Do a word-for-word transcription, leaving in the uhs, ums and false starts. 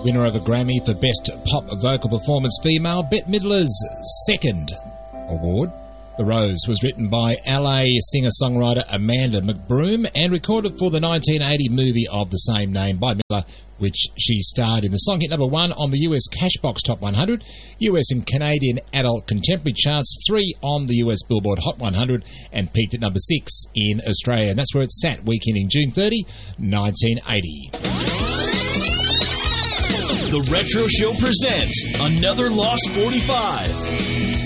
Winner of a Grammy for Best Pop Vocal Performance Female, Bette Midler's second award. The Rose was written by L A singer-songwriter Amanda McBroom and recorded for the nineteen eighty movie of the same name by Midler, which she starred in. The song hit number one on the U S Cashbox Top one hundred, U S and Canadian Adult Contemporary charts, three on the U S Billboard Hot one hundred, and peaked at number six in Australia. And that's where it sat, week ending June thirtieth, nineteen eighty. The Retro Show presents another Lost forty-five.